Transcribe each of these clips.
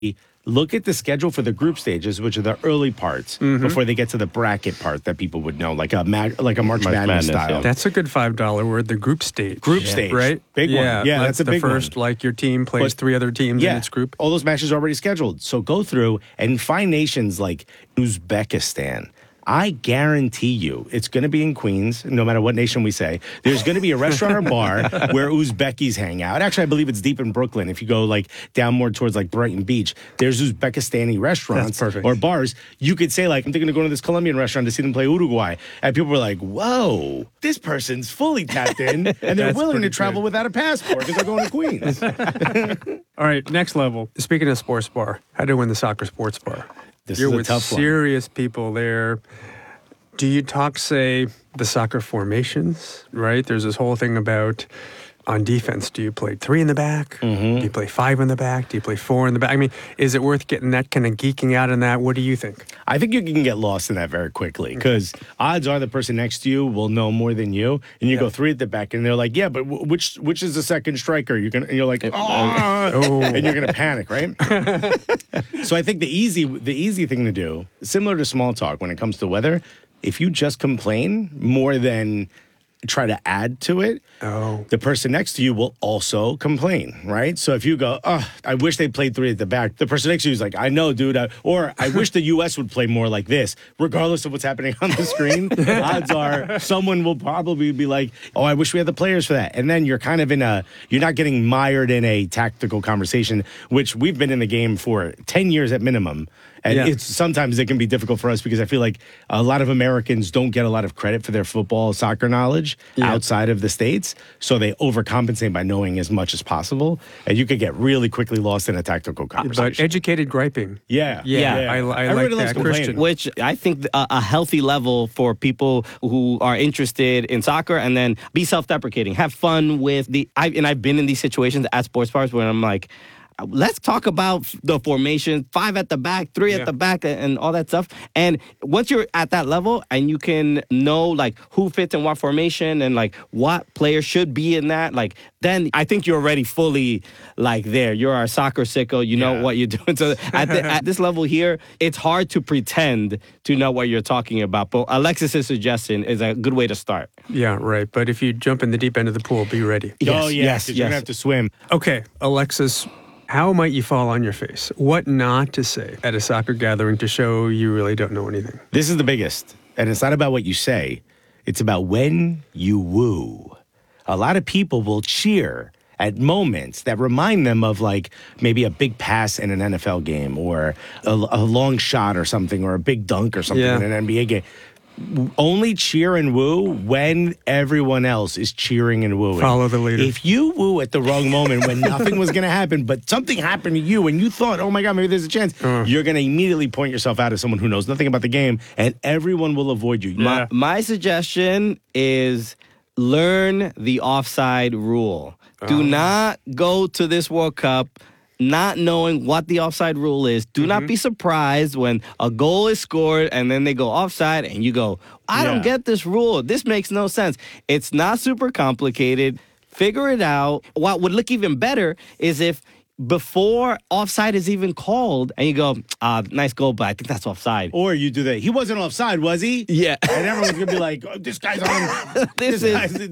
look at the schedule for the group stages, which are the early parts, before they get to the bracket part that people would know, like a March Madness style. Yeah. That's a good $5 word, the group stage. Group stage. Right? Big one. Yeah, like that's a big one. The first, like your team plays 3 other teams in its group. All those matches are already scheduled. So go through and find nations like Uzbekistan. I guarantee you it's going to be in Queens, no matter what nation we say. There's going to be a restaurant or bar where Uzbekis hang out. Actually, I believe it's deep in Brooklyn. If you go like down more towards like Brighton Beach, there's Uzbekistani restaurants or bars. You could say like, I'm thinking of going to this Colombian restaurant to see them play Uruguay. And people were like, whoa, this person's fully tapped in and they're willing to travel without a passport because they're going to Queens. All right, next level. Speaking of sports bar, how to win the soccer sports bar. You're with serious people there. Do you talk, say, the soccer formations, right? There's this whole thing about on defense. Do you play 3 in the back? Do you play 5 in the back? Do you play 4 in the back? I mean, is it worth getting that kind of geeking out in that? What do you think? I think you can get lost in that very quickly because odds are the person next to you will know more than you. And you go 3 at the back and they're like, yeah, but which is the second striker? And you're like, and you're going to panic, right? So I think the easy thing to do, similar to small talk when it comes to weather, if you just complain more than try to add to it, the person next to you will also complain, right? So if you go, I wish they played 3 at the back, the person next to you is like, I know, dude, or I wish the U.S. would play more like this, regardless of what's happening on the screen. Odds are someone will probably be like, oh, I wish we had the players for that. And then you're kind of you're not getting mired in a tactical conversation, which we've been in the game for 10 years at minimum. And sometimes it can be difficult for us because I feel like a lot of Americans don't get a lot of credit for their football, soccer knowledge outside of the States. So they overcompensate by knowing as much as possible. And you could get really quickly lost in a tactical conversation. But educated griping. Yeah. I like that, Christian. Which I think a healthy level for people who are interested in soccer, and then be self-deprecating. Have fun with I've been in these situations at sports bars where I'm like, let's talk about the formation, 5 at the back, 3 at the back, and all that stuff. And once you're at that level and you can know like who fits in what formation and like what player should be in that, like then I think you're already fully like there. You're our soccer sicko. You know what you're doing. So at this level here, it's hard to pretend to know what you're talking about. But Alexis's suggestion is a good way to start. Yeah, right. But if you jump in the deep end of the pool, be ready. Yes. You're going to have to swim. Okay, Alexis, how might you fall on your face? What not to say at a soccer gathering to show you really don't know anything? This is the biggest. And it's not about what you say. It's about when you woo. A lot of people will cheer at moments that remind them of like maybe a big pass in an NFL game or a long shot or something or a big dunk or something in an NBA game. Only cheer and woo when everyone else is cheering and wooing. Follow the leader. If you woo at the wrong moment when nothing was going to happen, but something happened to you and you thought, oh my God, maybe there's a chance, you're going to immediately point yourself out as someone who knows nothing about the game and everyone will avoid you. My suggestion is learn the offside rule. Do not go to this World Cup not knowing what the offside rule is. Do not be surprised when a goal is scored and then they go offside and you go, I don't get this rule. This makes no sense. It's not super complicated. Figure it out. What would look even better is if before offside is even called and you go, nice goal, but I think that's offside. Or you do that. He wasn't offside, was he? Yeah. And everyone's going to be like, oh, this guy's on. This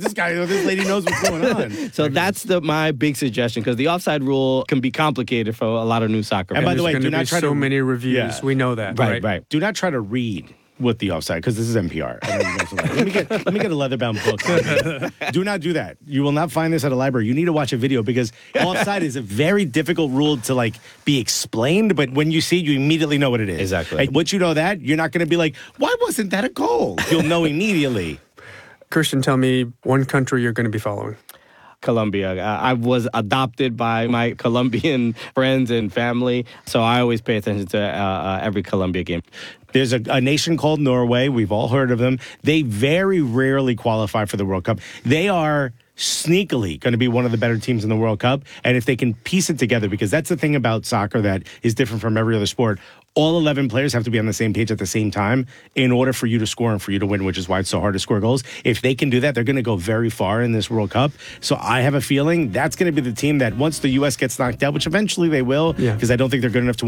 lady knows what's going on. So that's my big suggestion because the offside rule can be complicated for a lot of new soccer. And by the way, do not try to many reviews. Yeah. We know that. Right. Do not try to read with the offside because this is NPR. Let me get a leather-bound book. Do not do that. You will not find this at a library. You need to watch a video because offside is a very difficult rule to like be explained, but when you see it, you immediately know what it is. Exactly. And once you know that, you're not going to be like, why wasn't that a goal? You'll know immediately. Christian, tell me one country you're going to be following. Colombia. I was adopted by my Colombian friends and family, so I always pay attention to every Colombia game. There's a nation called Norway. We've all heard of them. They very rarely qualify for the World Cup. They are sneakily going to be one of the better teams in the World Cup. And if they can piece it together, because that's the thing about soccer that is different from every other sport, all 11 players have to be on the same page at the same time in order for you to score and for you to win, which is why it's so hard to score goals. If they can do that, they're going to go very far in this World Cup. So I have a feeling that's going to be the team that once the U.S. gets knocked out, which eventually they will, because I don't think they're good enough to